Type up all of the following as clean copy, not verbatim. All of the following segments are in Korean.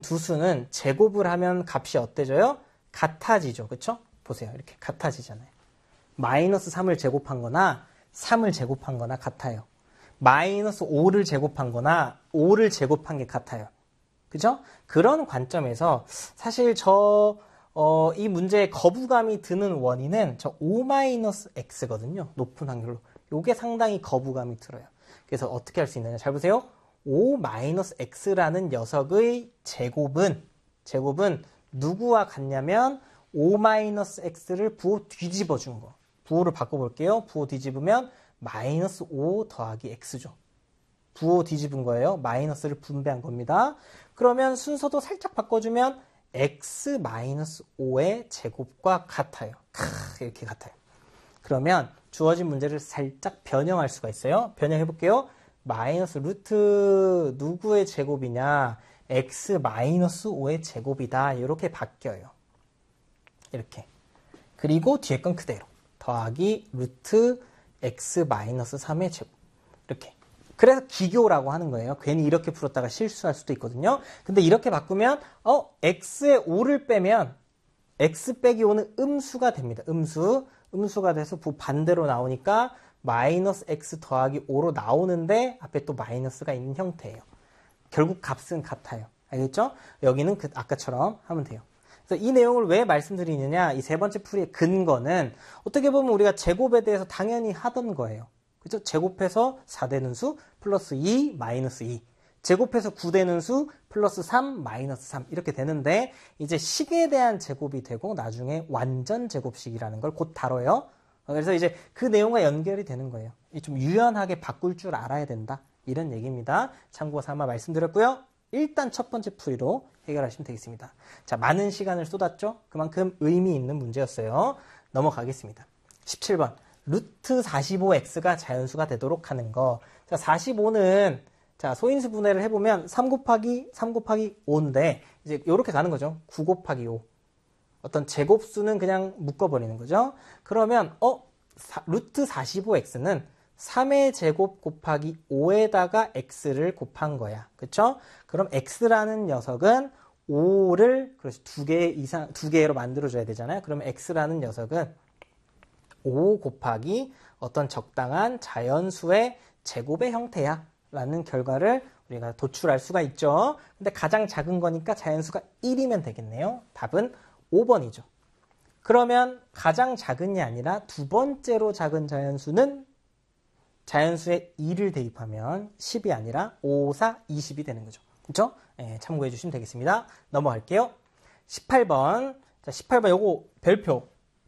두 수는 제곱을 하면 값이 어때져요? 같아지죠. 그쵸? 보세요. 이렇게 같아지잖아요. 마이너스 3을 제곱한 거나 3을 제곱한 거나 같아요. 마이너스 5를 제곱한 거나 5를 제곱한 게 같아요. 그죠? 그런 관점에서 사실 이 문제에 거부감이 드는 원인은 저 5-x거든요. 높은 확률로. 요게 상당히 거부감이 들어요. 그래서 어떻게 할 수 있느냐. 잘 보세요. 5-x라는 녀석의 제곱은 누구와 같냐면 5-x를 부호 뒤집어 준 거. 부호를 바꿔볼게요. 부호 뒤집으면 마이너스 5 더하기 x죠. 부호 뒤집은 거예요. 마이너스를 분배한 겁니다. 그러면 순서도 살짝 바꿔주면 x-5의 제곱과 같아요. 이렇게 같아요. 그러면 주어진 문제를 살짝 변형할 수가 있어요. 변형해볼게요. 마이너스 루트 누구의 제곱이냐? x-5의 제곱이다. 이렇게 바뀌어요. 이렇게. 그리고 뒤에 건 그대로. 더하기 루트 x-3의 제곱. 이렇게. 그래서 기교라고 하는 거예요. 괜히 이렇게 풀었다가 실수할 수도 있거든요. 근데 이렇게 바꾸면 x에 5를 빼면 x 빼기 5는 음수가 됩니다. 음수가 돼서 반대로 나오니까 마이너스 x 더하기 5로 나오는데 앞에 또 마이너스가 있는 형태예요. 결국 값은 같아요. 알겠죠? 여기는 아까처럼 하면 돼요. 그래서 이 내용을 왜 말씀드리느냐, 이 세 번째 풀이의 근거는 어떻게 보면 우리가 제곱에 대해서 당연히 하던 거예요. 그죠? 제곱해서 4되는 수 플러스 2 마이너스 2. 제곱해서 9되는 수 플러스 3 마이너스 3 이렇게 되는데 이제 식에 대한 제곱이 되고 나중에 완전 제곱식이라는 걸 곧 다뤄요. 그래서 이제 그 내용과 연결이 되는 거예요. 좀 유연하게 바꿀 줄 알아야 된다. 이런 얘기입니다. 참고 삼아 말씀드렸고요. 일단 첫 번째 풀이로 해결하시면 되겠습니다. 자, 많은 시간을 쏟았죠? 그만큼 의미 있는 문제였어요. 넘어가겠습니다. 17번. 루트 45x가 자연수가 되도록 하는 거. 자, 45는 자, 소인수 분해를 해보면 3 곱하기 5인데 이제 이렇게 가는 거죠. 9 곱하기 5. 어떤 제곱수는 그냥 묶어버리는 거죠. 그러면 루트 45x는 3의 제곱 곱하기 5에다가 x를 곱한 거야. 그쵸? 그럼 x라는 녀석은 5를 그렇지 2개로 만들어줘야 되잖아요. 그러면 x라는 녀석은 5 곱하기 어떤 적당한 자연수의 제곱의 형태야 라는 결과를 우리가 도출할 수가 있죠. 근데 가장 작은 거니까 자연수가 1이면 되겠네요. 답은 5번이죠. 그러면 가장 작은이 아니라 두 번째로 작은 자연수는 자연수에 2를 대입하면 10이 아니라 5, 4, 20이 되는 거죠. 그렇죠? 참고해 주시면 되겠습니다. 넘어갈게요. 18번. 자, 18번 요거 별표.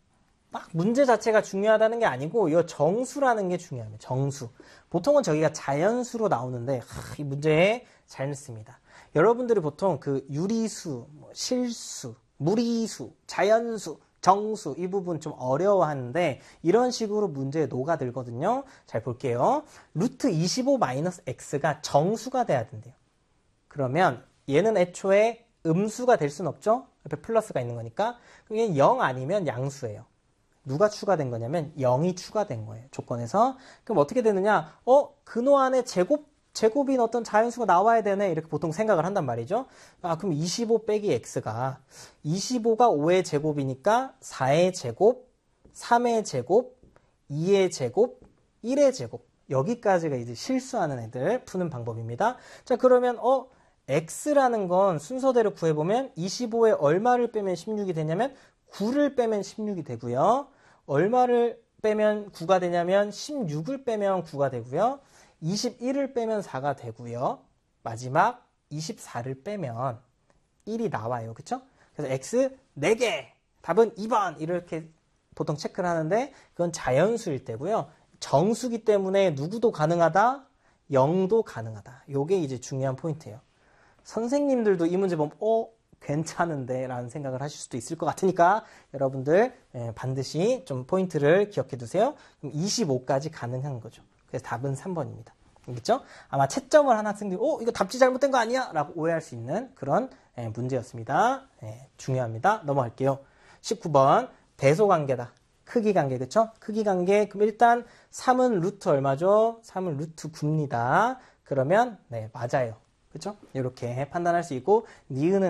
막 문제 자체가 중요하다는 게 아니고 이 정수라는 게 중요합니다. 정수. 보통은 저기가 자연수로 나오는데 이 문제에 잘 넣습니다. 여러분들이 보통 그 유리수, 실수, 무리수, 자연수, 정수 이 부분 좀 어려워하는데 이런 식으로 문제에 녹아들거든요. 잘 볼게요. 루트 25-x가 정수가 돼야 된대요. 그러면 얘는 애초에 음수가 될 순 없죠? 옆에 플러스가 있는 거니까. 그게 0 아니면 양수예요. 누가 추가된 거냐면 0이 추가된 거예요. 조건에서. 그럼 어떻게 되느냐? 근호 안에 제곱인 어떤 자연수가 나와야 되네. 이렇게 보통 생각을 한단 말이죠. 그럼 25 빼기 x가 25가 5의 제곱이니까 4의 제곱, 3의 제곱, 2의 제곱, 1의 제곱. 여기까지가 이제 실수하는 애들 푸는 방법입니다. 자, 그러면 x라는 건 순서대로 구해보면 25에 얼마를 빼면 16이 되냐면 9를 빼면 16이 되고요. 얼마를 빼면 9가 되냐면 16을 빼면 9가 되고요. 21을 빼면 4가 되고요. 마지막 24를 빼면 1이 나와요. 그쵸? 그래서 x 4개. 답은 2번. 이렇게 보통 체크를 하는데 그건 자연수일 때고요. 정수기 때문에 누구도 가능하다? 0도 가능하다. 요게 이제 중요한 포인트예요. 선생님들도 이 문제 보면 괜찮은데 라는 생각을 하실 수도 있을 것 같으니까 여러분들 반드시 좀 포인트를 기억해 두세요. 그럼 25까지 가능한 거죠. 그래서 답은 3번입니다. 알겠죠? 아마 채점을 한 학생들이 이거 답지 잘못된 거 아니야? 라고 오해할 수 있는 그런 문제였습니다. 중요합니다. 넘어갈게요. 19번 대소관계다. 크기관계 그쵸? 크기관계 그럼 일단 3은 루트 얼마죠? 3은 루트 9입니다. 그러면 네 맞아요. 그쵸? 이렇게 판단할 수 있고 니은은